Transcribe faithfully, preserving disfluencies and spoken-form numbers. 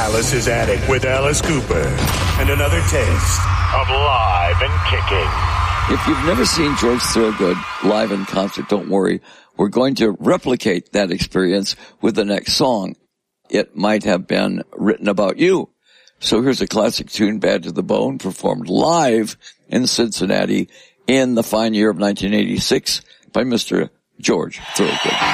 Alice's Attic with Alice Cooper. And another taste of Live and Kicking. If you've never seen George Thorogood live in concert, don't worry. We're going to replicate that experience with the next song. It might have been written about you. So here's a classic tune, Bad to the Bone, performed live in Cincinnati in the fine year of nineteen eighty-six by Mister George Thorogood.